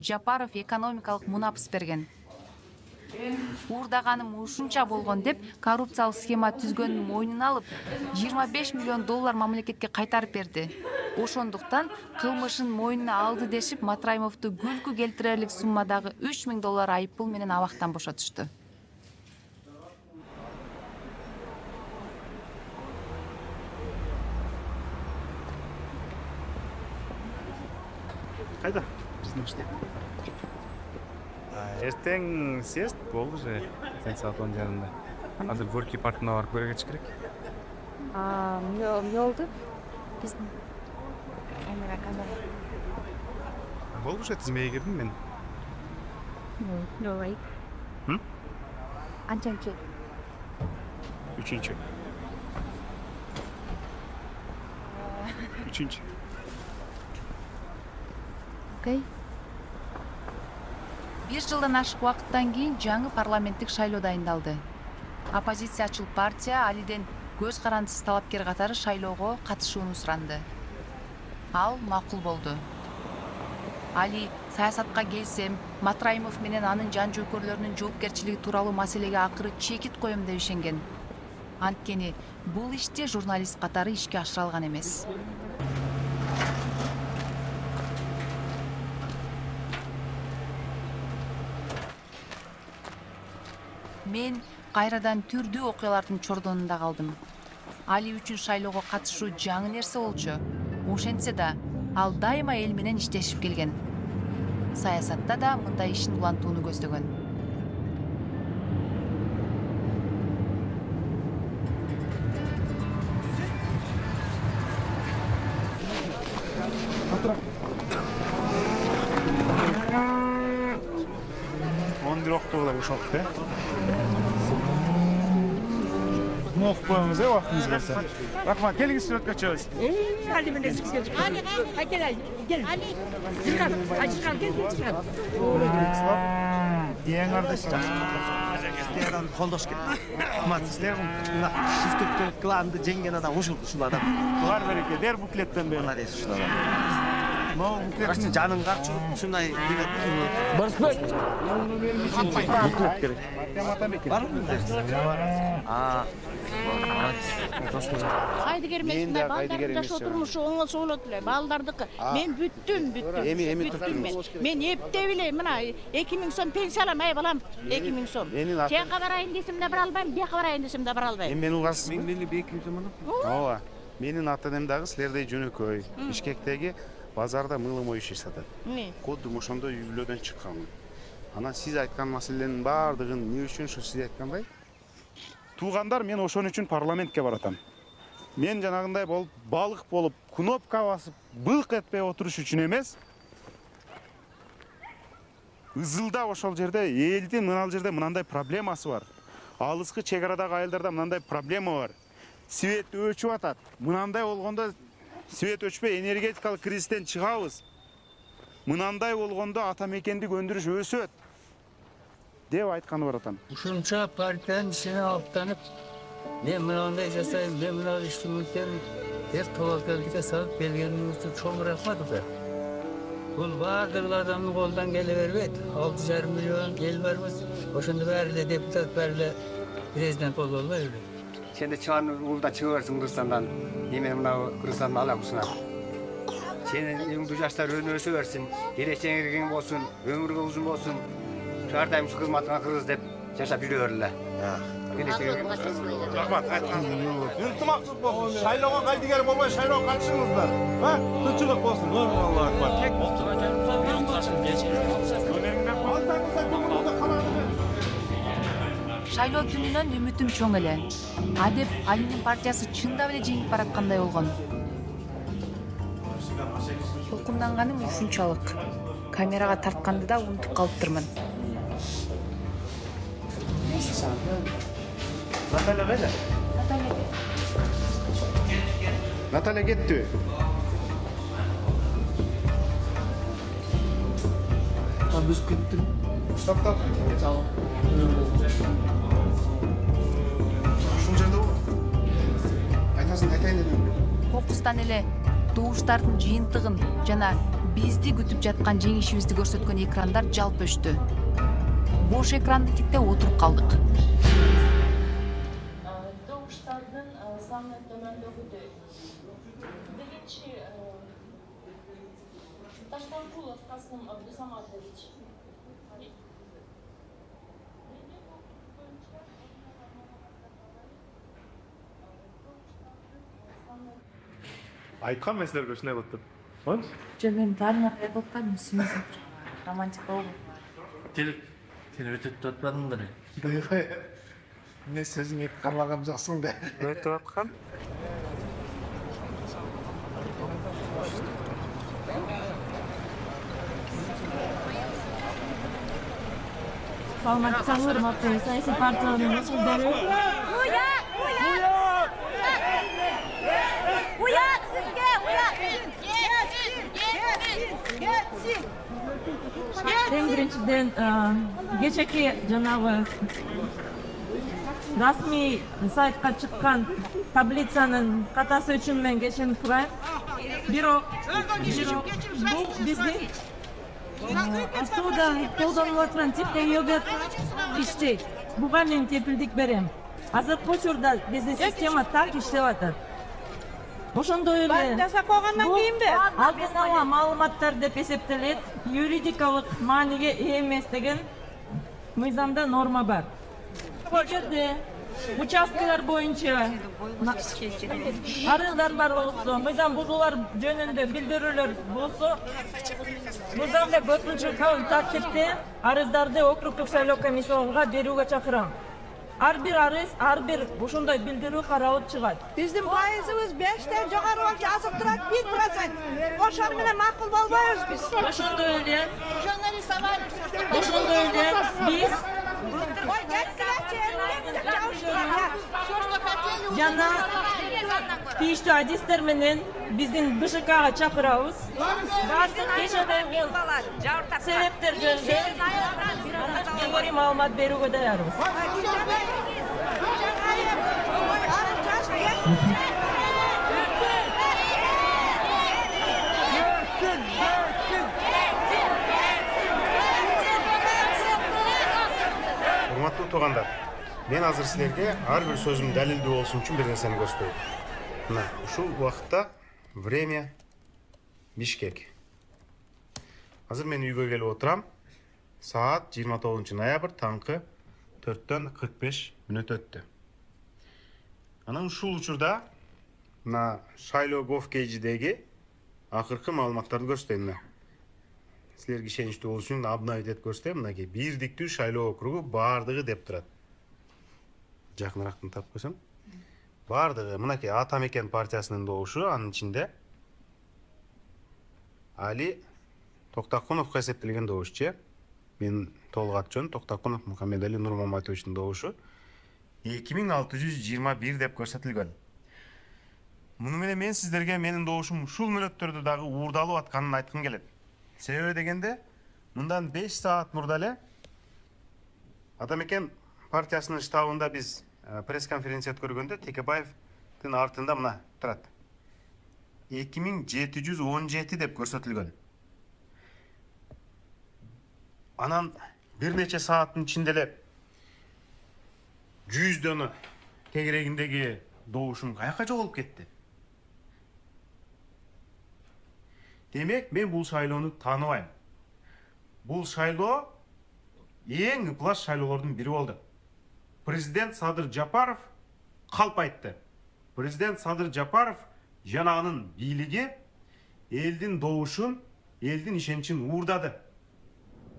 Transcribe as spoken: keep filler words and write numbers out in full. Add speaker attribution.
Speaker 1: Жапаров экономикалык мунапыс берген. Уурдаганым ушунча болгон деп коррупциялык схема түзгөнүн мойнуна алып, жыйырма беш миллион доллар мамлекетке кайтарып берди. Ошондуктан кылмышын мойнуна алды дешип Матраимовду күлкү келтирерлик суммадагы үч миң доллар айыппул менен абактан бошотушту.
Speaker 2: Кайда? Биздин уште. Эртең съезд болду же, сен саат он жарымда. Азыр Горький паркына барып көргөч керек.
Speaker 3: А, эмне болду? Биздин камера камера.
Speaker 2: Болду же, тизмеге кирдим мен.
Speaker 3: Новай.
Speaker 2: Хм?
Speaker 3: Анчанчы?
Speaker 2: Үчүнчү. Үчүнчү.
Speaker 3: Окей.
Speaker 1: Бир жылдан ашык убакыттан кийин жаңы парламенттик шайлоо дайындалды. Оппозициячыл партия Алиден көз карандысыз талапкер катары шайлоого катышууну суранды. Ал макул болду. Али саясатка келсем, Матраимов менен анын жан жүйкөрлөрүнүн жоопкерчилиги тууралуу маселеге акыры чекит коем деп ишенген. Анткени бул ишти журналист катары ишке ашыра алган эмес. Мен кайрадан түрдүү окуялардын чордонунда калдым. Али үчүн шайлоого катышуу жаңы нерсе болчу. Ошентсе да, ал дайыма эл менен иштешип келген. Саясатта да мындай ишин улантууну көздөгөн.
Speaker 2: он бир октябрда ошондук, э? Мох коюңуз, э, убактыңыз келсе. Рахмат, келиңиз сүрөткө чыгабыз.
Speaker 4: Али менен сизге чыгып. Али, кел, кел. Али. Чыгам, чыгам, кел, чыгам.
Speaker 2: Эң ардаш
Speaker 5: Сіздерден қолдош керек. Рахмат, сіздер шестөктө кланды жеңген адам ушул ушул адам.
Speaker 2: Бар береке, дер буклеттен бери.
Speaker 5: Молодец, ушул адам. Могу буклеттин жанын карчу, ушундай Барысбек. Буклет керек. Барбы? А,
Speaker 4: Кайдыгер эмесмин, балдардын жашы отурмушу оңолсо болот эле. Балдардыкы. Мен бүттүм, бүттүм.
Speaker 5: Эми эми
Speaker 4: бүттүм. Мен эптеп эле мына эки миң сом пенсия алам, ай балам. эки миң сом. Жакка барайын десем да бара албайм, бияка барайын десем да бара албайм.
Speaker 5: Эми менин угасыз мен эки миң сом алам.
Speaker 2: Ооба. Менин ата-энем дагы силердей жөнөкөй. Бишкектеги базарда мылым ой иш сатат. Коддум ошондой үй бүлөдөн чыкканмын. Анан сиз айткан маселенин баардыгын эмне үчүн ушу сиз айткандай? Туугандар, мен ошон үчүн парламентке баратам. Мен жанагындай болуп, балык болуп, кнопка басып, былк этпей отуруш үчүн эмес. Ызылда ошол жерде элдин мынал жерде мынандай проблемасы бар. Алыскы чек арадагы айылдарда мынандай проблема бар. Свет өчүп атат. Мынандай болгондо свет өчпөй энергетикалык кризистен чыгабыз. Мынандай болгондо ата мекендик өндүрүш өсөт деп айтканы баратам.
Speaker 6: Ушунча партиянын ишине алыптанып, мен мынандай жасайм, мен мына инструменттерин эр талапкерликке салып келгениңиз үчүн чоң рахмат ука. Бул баардык адамдын колунан келе бербейт. алты жарым миллион эл барбыз. Ошондо баары эле депутат, баары эле президент боло албайбы?
Speaker 7: Сен де чыган улда чыга берсиң Кыргызстандан. Эме мына Кыргызстандын алакусуна. Сенин үйүңдү жаштар өнөсө берсин, келечегиң кең болсун, өмүрүң узун болсун. Жардайым кызматыңа кыргыз деп жашап жүрө бер эле.
Speaker 2: Рахмат, айтканыңыз. Ынтымактуу болсун. Шайлоого кайдыгер болбой, шайлоого катышыңыздар. Ха? Тынчылык болсун. Аллаху акбар.
Speaker 1: Шайлоо түнүнөн үмүтүм чоң эле. Адеп Алинин партиясы чындап эле жеңип бараткандай болгон. Толкунданганым ушунчалык. Камерага тартканды да унутуп калыптырмын.
Speaker 2: Наталья кайда?
Speaker 1: Наталья.
Speaker 2: Наталья кетти.
Speaker 5: А біз кеттім.
Speaker 2: Штабта. Ушул жерде бол. Айтасың, айтайын дедим.
Speaker 1: Кокустан эле добуштардын жыйынтыгын жана бизди күтүп жаткан жеңишибизди көрсөткөн экрандар жалп өчтү. Бош экранды тиктеп отуруп калдык.
Speaker 8: Doğuşlardan zahmet dönemde Degeçi Taştankulov Kasım Abdüsamadovich.
Speaker 9: Айтқан мәселелер көшіне болыпты. Онш?
Speaker 3: Жо мен баарына кайрылып мисиңиз романтик болду.
Speaker 6: Теле теле өтөп атпадың беле?
Speaker 9: Дайгай. Не сөзүңө кармаган жоксуң да. Өтүп аткан?
Speaker 8: Саламатсыздар, мактау саясий партиянын өкүлдөрү. Уят! Уят! Уят сизге! Уят! Кетсин! Кетсин! Эң биринчиден, кечээки жанагы расмий сайтка чыккан таблицанын катасы үчүн мен кечирим сурайм. Бирок, бул биздин Астуда колдонуп аткан типтеги иштейт. Буга мен кепилдик берем. Азыркы учурда биздин система так иштеп атат. Ошондой эле жасап койгондон кийинби? Алдын ала маалыматтар деп эсептелет, юридикалык мааниге ээ эмес деген мыйзамда норма бар. Эгерде участкалар боюнча арыздар бар болсо, мыйзам бузуулар жөнүндө билдирүүлөр болсо, мыйзамда төртүнчү тартипте арыздарды округдук шайлоо комиссияга берүүгө чакырам. Ар бир арыз, ар бир ушундай билдирүү каралып чыгат.
Speaker 4: Биздин пайызыбыз бештен жогору болчу, азыр турат бир процент. Ошон менен макул болбойбуз биз.
Speaker 8: Ошондой эле. Ошондой эле биз жана тийиштүү адистер менен биздин БШКга чакырабыз. Баардык кечеделген себептер жөнүндө кеңири маалымат берүүгө даярбыз.
Speaker 2: Урматтуу туугандар, мен азыр силерге ар бир сөзүм далилдүү болсун үчүн бир нерсени көрсөтөйм. Мына, ушул убакытта время Бишкек. Азыр мен үйгө келип отурам. Саат жыйырма тогузунчу ноябрь таңкы төрттөн кырк беш мүнөт өттү. Анан ушул учурда мына шайлоо gov.kg'dеги акыркы маалыматтарды көрсөтөйм. Силерге ишеничтүү болуш үчүн обновить этип көрсөтөйм. Мынакей бирдиктүү шайлоо округу баардыгы деп турат. Жакыныраак тап койсоң. Баардыгы мынакей Ата Мекен партиясынын добушу, анын ичинде Али Токтакуновго эсептелген добушчу. Мен толук аты жөн Токтакунов Мухаммедали Нурмаматовичтин добушу эки миң алты жүз жыйырма бир деп көрсөтүлгөн. Муну менен мен сиздерге менин добушум ушул мүнөттөрдө дагы уурдалып атканын айткым келет. Себеби дегенде, мындан беш саат мурда эле Ата Мекен партиясынын штабында биз пресс-конференция өткөргөндө Текебаевдин артында мына турат. эки миң жети жүз он жети деп көрсөтүлгөн. Анан бир нече сааттын ичинде эле жүздөнү тегерегиндеги добушум каяка жоголуп кетти. Демек, мен бул шайлоону тааныбайм. Бул шайлоо эң ыплас шайлоолордун бири болду. Президент Садыр Жапаров калп айтты. Президент Садыр Жапаров жана анын бийлиги элдин добушун, элдин ишеничин уурдады.